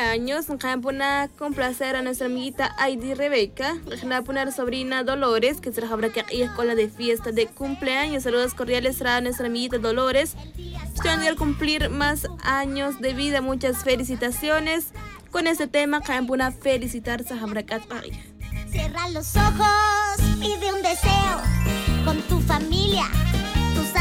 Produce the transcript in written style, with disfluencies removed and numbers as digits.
cumpleaños. Puna complacer a nuestra amiguita Heidi Rebeca. La poner sobrina Dolores, que será y escuela de fiesta de cumpleaños. Saludos cordiales a nuestra amiguita Dolores. Estoy a cumplir más años de vida. Muchas felicitaciones. Con este tema, Puna felicitarse a Jabracat. Cierra los ojos, pide un deseo con tu familia.